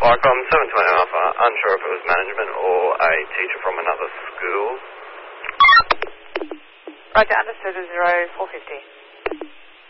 Viacom 720 Alpha, unsure if it was management or a teacher from another school. Roger, understood, 0450.